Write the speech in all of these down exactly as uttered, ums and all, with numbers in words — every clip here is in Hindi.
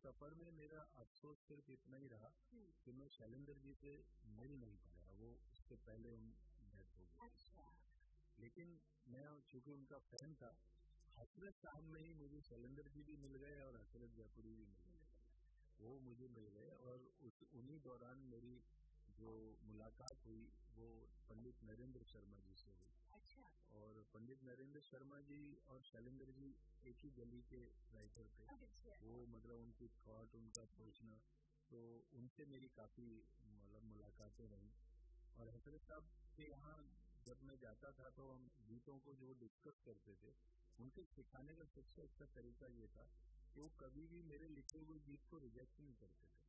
सफर में मेरा अफसोस सिर्फ इतना ही रहा कि मैं शैलेंद्र जी से मिल नहीं पाया, वो उससे पहले उन डेथ हो गई। अच्छा। लेकिन मैं चूंकि उनका फैन था, हसरत साहब में ही मुझे शैलेंद्र जी भी मिल गए और हसरत जयपुरी भी मिल गए, वो मुझे मिल गए। और उस उन्हीं दौरान मेरी जो मुलाकात हुई वो पंडित नरेंद्र शर्मा जी से हुई। अच्छा। और पंडित नरेंद्र शर्मा जी और शैलेंद्र जी एक ही गली के राइटर थे। अच्छा। वो मतलब उनकी थॉट, उनका सोचना, तो उनसे मेरी काफी मतलब मुलाकातें रही। और हसरत साहब के यहाँ जब मैं जाता था तो हम गीतों को जो डिस्कस करते थे, उनके सिखाने का सबसे अच्छा तरीका ये था कि वो कभी भी मेरे लिखे हुए गीत को रिजेक्ट नहीं करते थे।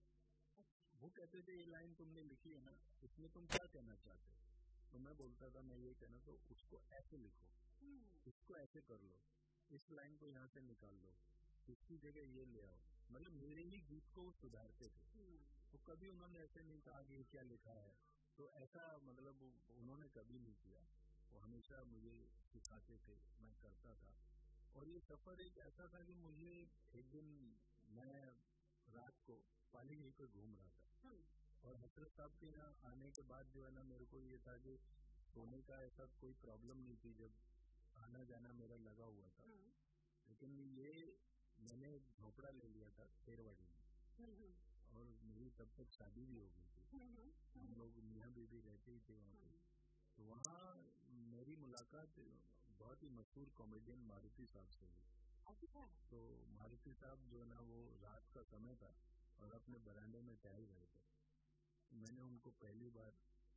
वो कहते थे ये लाइन तुमने लिखी है ना, इसमें तुम क्या कहना चाहते हो? तो मैं बोलता था मैं ये कहना, तो उसको ऐसे लिखो, इसको ऐसे कर लो, इस लाइन को यहाँ से निकाल लो, इसकी जगह ये ले आओ। मतलब मेरे ही गीत को सुधारते थे। तो कभी उन्होंने ऐसे नहीं कहा कि क्या लिखा है, तो ऐसा मतलब उन्होंने कभी नहीं किया। वो हमेशा मुझे सिखाते थे, मैं करता था। और ये सफर एक ऐसा था कि मुझे एक दिन मैं रात को पाली यहीं पर घूम रहा था और हसरत साहब के यहाँ आने के बाद जो है ना, मेरे को ये था कि सोने का ऐसा कोई प्रॉब्लम नहीं थी, जब आना जाना मेरा लगा हुआ था। लेकिन ये मैंने झोपड़ा ले लिया था शेरवाड़ी में, और मेरी तब तक शादी भी हो गई थी, हम लोग मियाँ बीवी रहते ही थे वहाँ पे। तो वहाँ मेरी मुलाकात बहुत ही मशहूर कॉमेडियन मारुति साहब से हुई। अच्छा। तो मारुति साहब जो है ना, वो रात का समय था और अपने बरामदे में टहल रहे थे। मैंने उनको पहली बार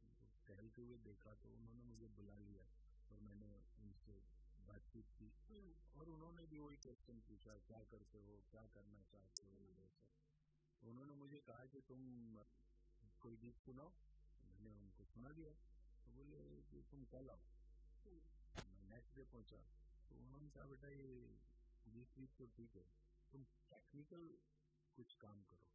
टहलते हुए देखा तो उन्होंने मुझे बुला लिया और मैंने उनसे बातचीत की। और उन्होंने भी वही क्वेश्चन पूछा, क्या करते हो, क्या करना चाहते हो, वैसे। तो उन्होंने मुझे कहा कि तुम कोई गीत सुनाओ। मैंने उनको सुना दिया। तो बोले कि तुम कल आओ। मैं नेक्स्ट डे पहुंचा तो उन्होंने कहा बेटा ये गीत गीत तो ठीक है, तुम टेक्निकल कुछ काम करो।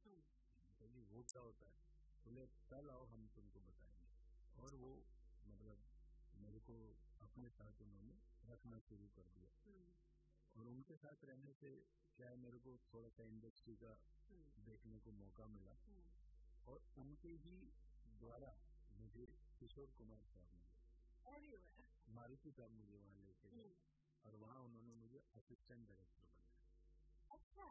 जी वो क्या होता है? बोले कल आओ, हम तुमको बताएंगे। और वो मतलब मेरे को अपने साथ उन्होंने रखना शुरू कर दिया। और उनके साथ रहने से क्या है, मेरे को थोड़ा सा इंडस्ट्री का देखने को मौका मिला। और उनके ही द्वारा मुझे किशोर कुमार साहब मिले, मारुति साहब मुझे वहाँ लेके गए और वहाँ उन्होंने मुझे असिस्टेंट डायरेक्टर बनाया। अच्छा।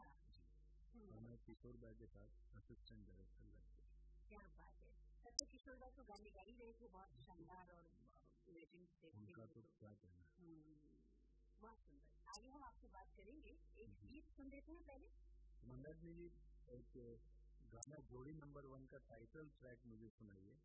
और मैं किशोर भाई के साथ असिस्टेंट डायरेक्टर लग गया। क्या बात है। तब तो किशोर भाई तो गाने गा ही रहे थे, बहुत शानदार और उनका तो क्या कहना। बहुत सुंदर। आगे हम आपसे बात करेंगे, एक गीत सुन लेते हैं पहले। मंदार जी एक गाना जोड़ी नंबर वन का टाइटल ट्रैक मुझे सुनाइए।